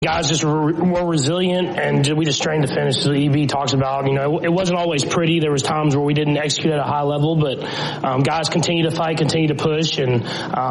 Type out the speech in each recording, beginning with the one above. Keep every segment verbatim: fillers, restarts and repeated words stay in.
Guys just were more resilient, and we just trained to finish. So E B talks about, you know, it wasn't always pretty. There was times where we didn't execute at a high level, but um, guys continue to fight, continue to push, and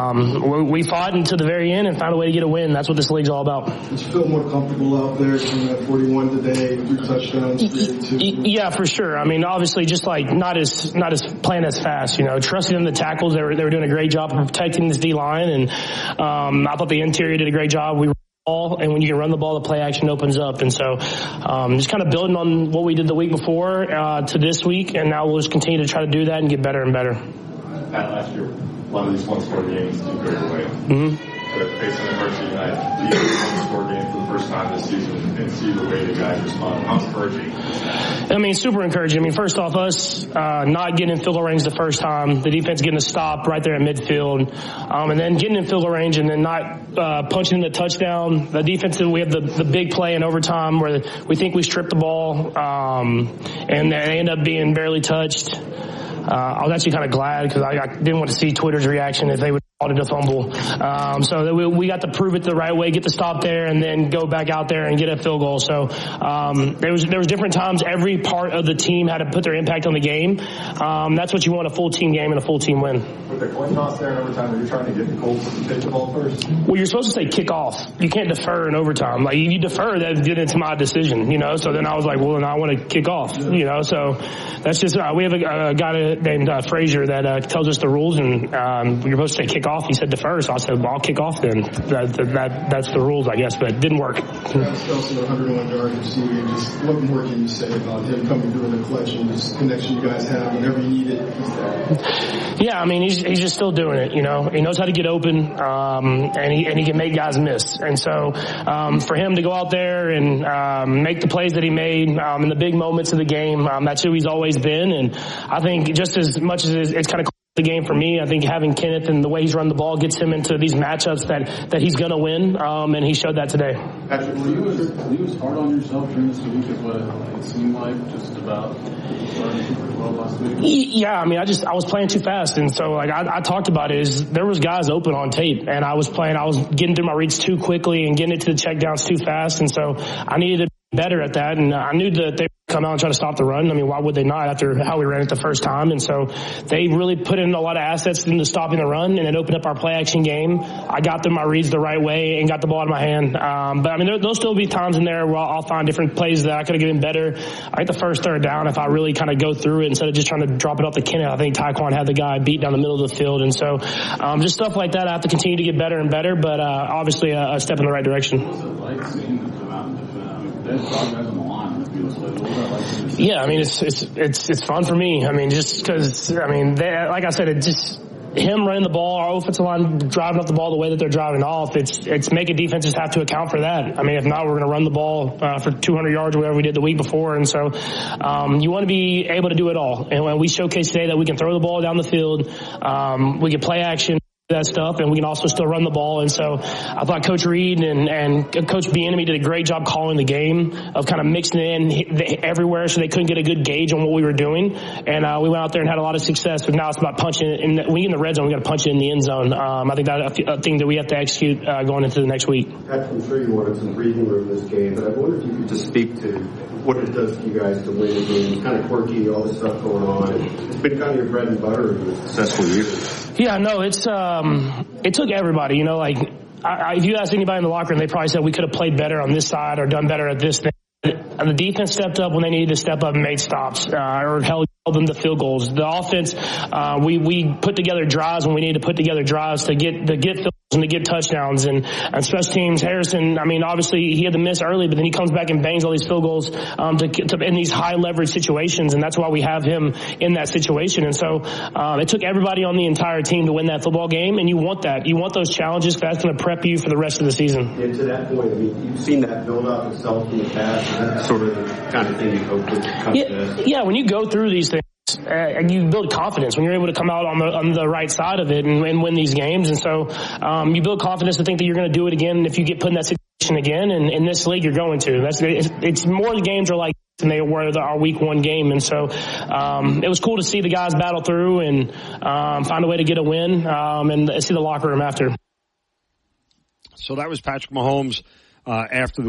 um, we fought until the very end and found a way to get a win. That's what this league's all about. Did you feel more comfortable out there doing that forty-one today, three touchdowns? Yeah, for sure. I mean, obviously, just like not as not as playing as fast. You know, trusting in the tackles. They were they were doing a great job of protecting this D line, and um, I thought the interior did a great job. We and when you can run the ball, the play action opens up. And so um, just kind of building on what we did the week before uh, to this week, and now we'll just continue to try to do that and get better and better. Pat, last year, a lot of these one-score games didn't go your way. Mm-hmm. But facing adversity tonight, you one-score game for the first time this season and see the way the guys respond. How encouraging is that? I mean, super encouraging. I mean, first off, us uh, not getting in field goal range the first time, the defense getting a stop right there at midfield, um, and then getting in field goal range and then not uh, punching in the touchdown. The defense, we have the, the big play in overtime where we think we stripped the ball, um, and they end up being barely touched. Uh, I was actually kind of glad because I, I didn't want to see Twitter's reaction if they would call it a fumble. Um, so that we, we got to prove it the right way, get the stop there, and then go back out there and get a field goal. So um, there was there was different times. Every part of the team had to put their impact on the game. Um, that's what you want, a full team game and a full team win. With the coin toss there in overtime, are you trying to get the Colts to take the ball first? Well, you're supposed to say kick off. You can't defer in overtime. Like you defer, that it's my decision, you know. So then I was like, well, then I want to kick off, you know. So that's just uh, we have a, a guy named uh, Frazier that uh, tells us the rules, and um, you're supposed to say kick off. He said defer, so I said, well, I'll kick off then. That, that that's the rules, I guess, but it didn't work. Travis Kelce, one hundred one yards receiving. Just what more can you say about him coming through in the clutch and this connection you guys have whenever you need it? He's there. Yeah, I mean, he's he's just still doing it. You know, he knows how to get open, um, and he and he can make guys miss. And so um, for him to go out there and um, make the plays that he made um, in the big moments of the game, um, that's who he's always been. And I think just as much as it's, it's kind of the game for me, I think having Kenneth and the way he's run the ball gets him into these matchups that, that he's going to win, um, and he showed that today. Patrick, were you, as, were you as hard on yourself during this week as what it seemed like just about starting super well last week? Yeah, I mean, I just I was playing too fast, and so like I, I talked about it, is there was guys open on tape, and I was playing, I was getting through my reads too quickly and getting it to the checkdowns too fast, and so I needed to be better at that, and I knew that they come out and try to stop the run. I mean, why would they not after how we ran it the first time? And so they really put in a lot of assets into stopping the run, and it opened up our play action game. I got them my reads the right way and got the ball in my hand. Um, but I mean, there, there'll still be times in there where I'll, I'll find different plays that I could have given better. I think the first third down, if I really kind of go through it instead of just trying to drop it off the Kenneth, I think Tyquan had the guy beat down the middle of the field. And so um, just stuff like that, I have to continue to get better and better, but uh, obviously a, a step in the right direction. What's it like seeing them come out and defend? I mean, there's guys on the line. Yeah, I mean, it's it's it's it's fun for me. I mean, just because, I mean, they, like I said, it just him running the ball, our offensive line driving up the ball the way that they're driving off. It's it's making defenses have to account for that. I mean, if not, we're going to run the ball uh, for two hundred yards, whatever we did the week before. And so, um, you want to be able to do it all. And when we showcase today that we can throw the ball down the field, um, we can play action, that stuff, and we can also still run the ball. And so I thought Coach Reed and, and Coach Bieniemy did a great job calling the game, of kind of mixing it in everywhere so they couldn't get a good gauge on what we were doing. And uh, we went out there and had a lot of success, but now it's about punching it. And when you're in the red zone, we got to punch it in the end zone. Um, I think that's a, a thing that we have to execute uh, going into the next week. Pat, I'm sure you wanted some breathing room this game, but I wonder if you could just speak to what it does to you guys to win a game. It's kind of quirky, all this stuff going on. It's been kind of your bread and butter in a successful year. Yeah, no, it's um, it took everybody. You know, like I, I, if you ask anybody in the locker room, they probably said we could have played better on this side or done better at this thing. And the defense stepped up when they needed to step up and made stops, uh, or held them to field goals. The offense, uh, we we put together drives when we needed to put together drives to get to get field goals and to get touchdowns. And, and special teams, Harrison, I mean, obviously he had to miss early, but then he comes back and bangs all these field goals um, to, to in these high leverage situations, and that's why we have him in that situation. And so um, it took everybody on the entire team to win that football game, and you want that. You want those challenges, because that's going to prep you for the rest of the season. And to that point, I mean, you've seen that build up itself in the past. That's sort of the kind of thing you hope would come yeah, to this. Yeah, when you go through these things, uh, and you build confidence when you're able to come out on the on the right side of it and, and win these games. And so um, you build confidence to think that you're going to do it again if you get put in that situation again. And in this league, you're going to. That's it's, it's more the games are like than they were the, our week one game. And so um, it was cool to see the guys battle through and um, find a way to get a win um, and see the locker room after. So that was Patrick Mahomes uh, after the